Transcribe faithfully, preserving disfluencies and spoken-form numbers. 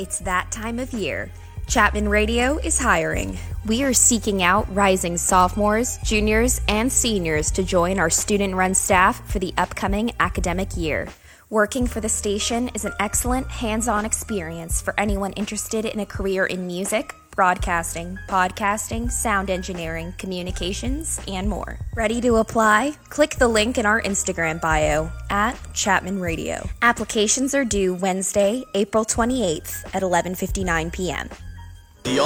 It's that time of year. Chapman Radio is hiring. We are seeking out rising sophomores, juniors, and seniors to join our student-run staff for the upcoming academic year. Working for the station is an excellent hands-on experience for anyone interested in a career in music, broadcasting, podcasting, sound engineering, communications, and more. Ready to apply? Click the link in our Instagram bio at Chapman Radio. Applications are due Wednesday, April twenty-eighth at eleven fifty-nine p.m.